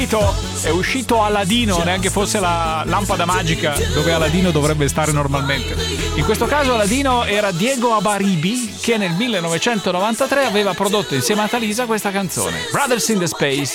È uscito Aladino, neanche fosse la lampada magica dove Aladino dovrebbe stare normalmente. In questo caso Aladino era Diego Abaribi, che nel 1993 aveva prodotto insieme a Talisa questa canzone, Brothers in the Space.